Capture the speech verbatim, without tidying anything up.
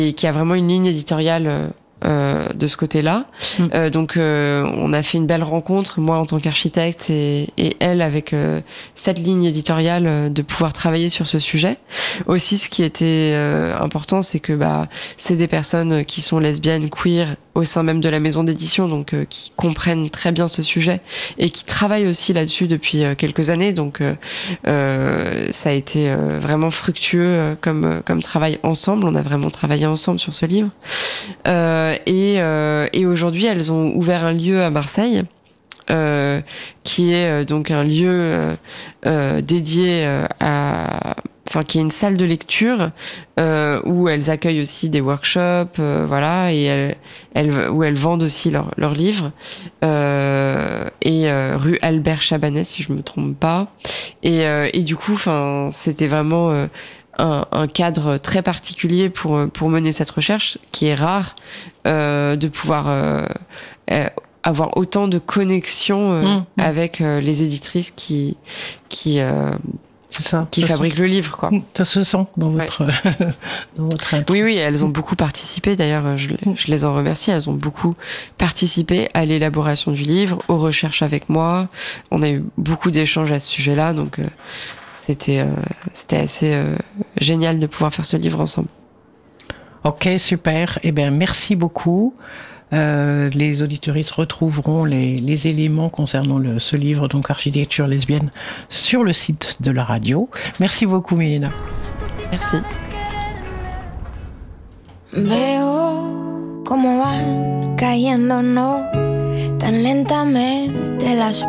et qui a vraiment une ligne éditoriale euh, Euh, de ce côté-là. Mmh. Euh, donc, euh, on a fait une belle rencontre, moi en tant qu'architecte et, et elle avec euh, cette ligne éditoriale euh, de pouvoir travailler sur ce sujet. Aussi, ce qui était euh, important, c'est que bah, c'est des personnes qui sont lesbiennes, queer, au sein même de la maison d'édition, donc euh, qui comprennent très bien ce sujet et qui travaillent aussi là-dessus depuis euh, quelques années. Donc, euh, euh, ça a été euh, vraiment fructueux euh, comme comme travail ensemble. On a vraiment travaillé ensemble sur ce livre. Euh, et, euh, et aujourd'hui, elles ont ouvert un lieu à Marseille, euh, qui est euh, donc un lieu euh, euh, dédié euh, à, enfin qui est une salle de lecture euh, où elles accueillent aussi des workshops, euh, voilà, et elles, elles, où elles vendent aussi leurs leurs livres. Euh, et euh, rue Albert Chabanais, si je me trompe pas. Et, euh, et du coup, enfin, c'était vraiment euh, Un, un cadre très particulier pour pour mener cette recherche qui est rare, euh, de pouvoir euh, euh, avoir autant de connexions euh, mmh, mmh. avec euh, les éditrices qui qui euh, ça, qui ça fabriquent sent. le livre, quoi. Ça se sent dans votre ouais. dans votre intro. Oui oui, elles ont beaucoup participé, d'ailleurs je, je les en remercie, elles ont beaucoup participé à l'élaboration du livre, aux recherches avec moi. On a eu beaucoup d'échanges à ce sujet-là, donc euh, C'était, euh, c'était assez euh, génial de pouvoir faire ce livre ensemble. Ok, super. Eh bien, merci beaucoup. Euh, les auditeuristes retrouveront les, les éléments concernant le, ce livre, donc Architecture lesbienne, sur le site de la radio. Merci beaucoup, Mélina. Merci. Veo cómo van cayendo, no tan lentamente las